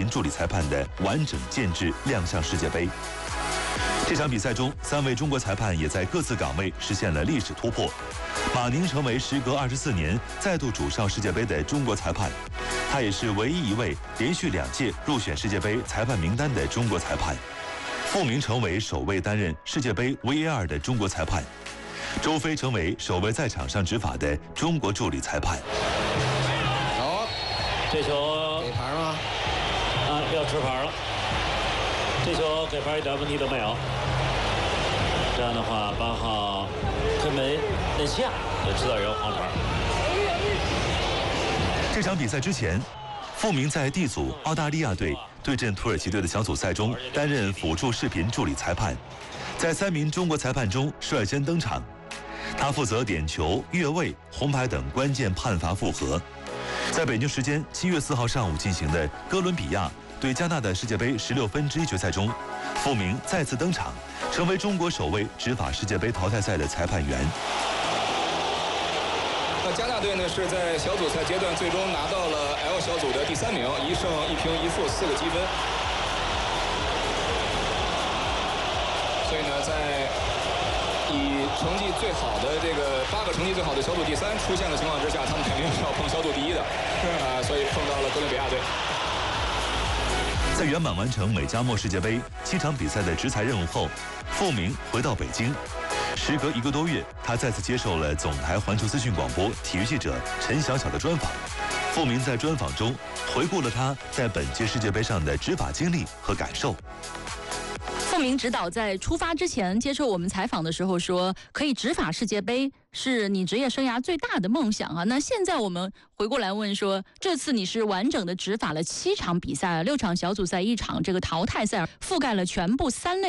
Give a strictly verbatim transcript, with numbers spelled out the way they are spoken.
频助理裁判的完整建制亮相世界杯。这场比赛中，三位中国裁判也在各自岗位实现了历史突破。马宁成为时隔二十四年再度主上世界杯的中国裁判，他也是唯一一位连续两届入选世界杯裁判名单的中国裁判。傅明成为首位担任世界杯 V A R 的中国裁判，周飞成为首位在场上执法的中国助理裁判。 有， 这球给牌吗？ 啊，要吃牌了。这球给牌一点问题都没有。这样的话，八号推门内下就知道有黄牌。 这场比赛之前，傅明在 D 组澳大利亚队对阵土耳其队的小组赛中担任辅助视频助理裁判，在三名中国裁判中率先登场。他负责点球、越位、红牌等关键判罚复核。在北京时间七月四号上午进行的哥伦比亚对加纳的世界杯十六分之一决赛中，傅明再次登场，成为中国首位执法世界杯淘汰赛的裁判员。 那加纳队呢是在小组赛阶段最终拿到了 L 小组的第三名，一胜一平一负四个积分。所以呢，在以成绩最好的这个八个成绩最好的小组第三出现的情况之下，他们肯定是要碰小组第一的，啊，所以碰到了哥伦比亚队。 在圆满完成美加墨世界杯七场比赛的执裁任务后，傅明回到北京。时隔一个多月，他再次接受了总台环球资讯广播体育记者陈晓晓的专访。傅明在专访中回顾了他在本届世界杯上的执法经历和感受。 傅明指导在出发之前接受我们采访的时候说，可以执法世界杯是你职业生涯最大的梦想啊。那现在我们回过来问说，这次你是完整的执法了七场比赛，六场小组赛，一场这个淘汰赛，覆盖了全部三类